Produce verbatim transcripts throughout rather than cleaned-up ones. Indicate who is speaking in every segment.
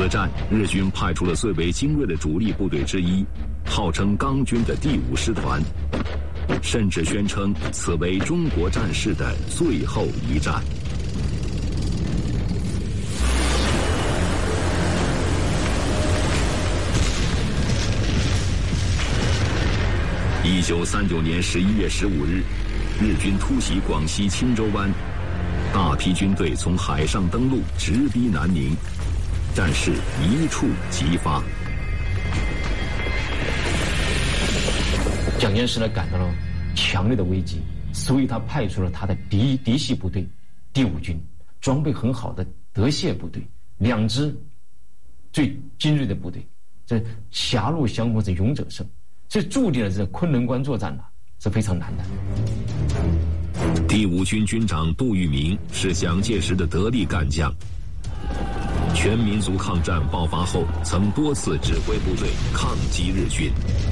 Speaker 1: 此战，日军派出了最为精锐的主力部队之一，号称钢军的第五师团，甚至宣称此为中国战事的最后一战。一九三九年十一月十五日，日军突袭广西钦州湾，大批军队从海上登陆，直逼南宁，战事一触即发。
Speaker 2: 蒋介石呢感到了强烈的危机，所以他派出了他的嫡嫡系部队第五军，装备很好的德械部队，两支最精锐的部队，这狭路相逢是勇者胜。这注定了这昆仑关作战呢、啊、是非常难的。
Speaker 1: 第五军军长杜聿明是蒋介石的得力干将，全民族抗战爆发后，曾多次指挥部队抗击日军。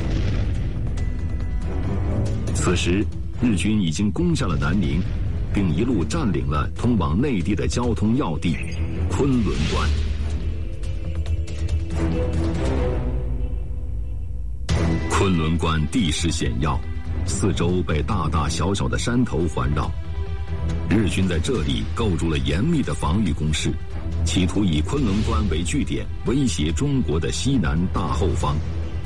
Speaker 1: 此时，日军已经攻下了南宁，并一路占领了通往内地的交通要地昆仑关。昆仑关地势险要，四周被大大小小的山头环绕，日军在这里构筑了严密的防御工事，企图以昆仑关为据点，威胁中国的西南大后方。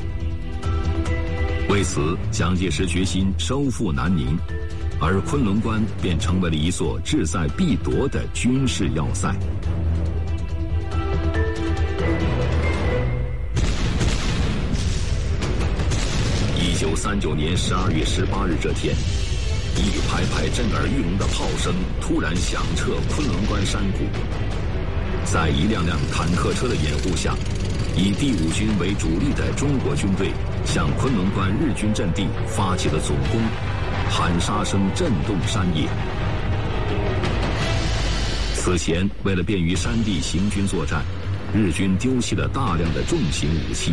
Speaker 1: 为此，蒋介石决心收复南宁，而昆仑关便成为了一座志在必夺的军事要塞。一九三九年十二月十八日这天，一排排震耳欲聋的炮声突然响彻昆仑关山谷，在一辆辆坦克车的掩护下，以第五军为主力的中国军队向昆仑关日军阵地发起了总攻，喊杀声震动山野。此前，为了便于山地行军作战，日军丢弃了大量的重型武器。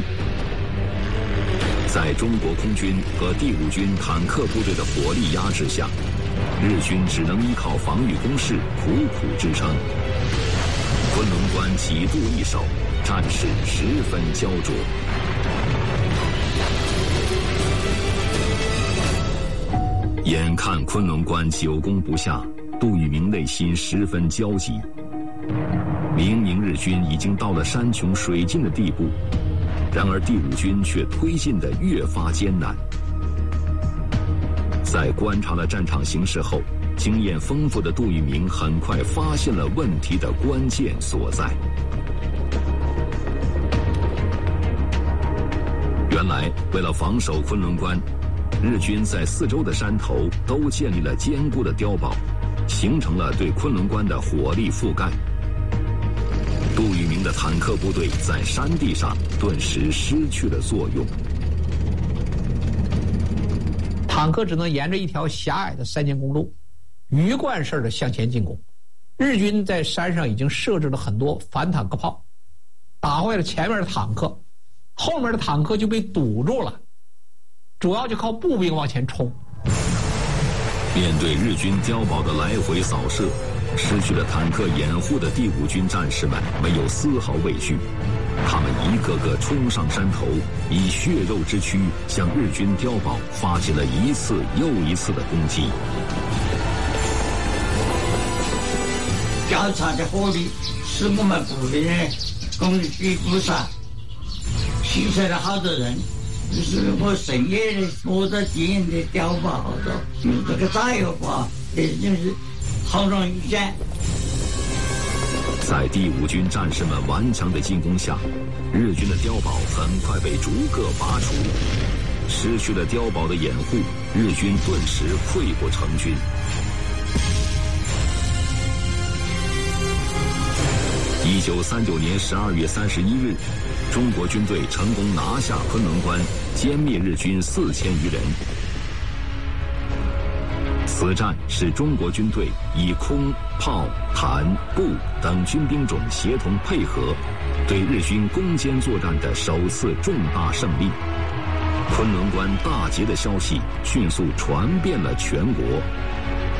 Speaker 1: 在中国空军和第五军坦克部队的火力压制下，日军只能依靠防御工事苦苦支撑。昆仑关几度易手，战事十分焦灼。眼看昆仑关久攻不下，杜聿明内心十分焦急。明明日军已经到了山穷水尽的地步，然而第五军却推进得越发艰难。在观察了战场形势后，经验丰富的杜聿明很快发现了问题的关键所在。原来，为了防守昆仑关，日军在四周的山头都建立了坚固的碉堡，形成了对昆仑关的火力覆盖。杜聿明的坦克部队在山地上顿时失去了作用，
Speaker 3: 坦克只能沿着一条狭隘的山间公路，鱼贯式的向前进攻。日军在山上已经设置了很多反坦克炮，打坏了前面的坦克，后面的坦克就被堵住了，主要就靠步兵往前冲。
Speaker 1: 面对日军碉堡的来回扫射，失去了坦克掩护的第五军战士们没有丝毫畏惧，他们一个个冲上山头，以血肉之躯向日军碉堡发起了一次又一次的攻击。
Speaker 4: 较差的火力使我们部队的攻击不上，牺牲了好多人。就是我深夜的躲在敌人的碉堡后头，用这个炸药包，也就是好容易见。
Speaker 1: 在第五军战士们顽强的进攻下，日军的碉堡很快被逐个拔除。失去了碉堡的掩护，日军顿时溃不成军。一九三九年十二月三十一日，中国军队成功拿下昆仑关，歼灭日军四千余人。此战是中国军队以空、炮、坦、步等军兵种协同配合，对日军攻坚作战的首次重大胜利。昆仑关大捷的消息迅速传遍了全国。